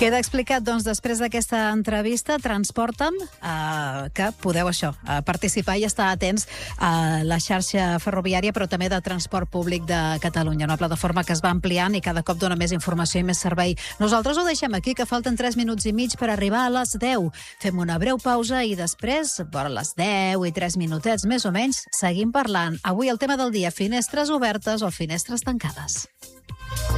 Queda explicat, doncs, després d'aquesta entrevista, Transporta'm, que podeu participar i estar atents a la xarxa ferroviària, però també de transport públic de Catalunya, una plataforma que es va ampliant i cada cop dona més informació i més servei. Nosaltres ho deixem aquí, que falten 3 minuts i mig per arribar a les 10. Fem una breu pausa i després, vora les 10 i 3 minutets més o menys, seguim parlant. Avui el tema del dia, finestres obertes o finestres tancades.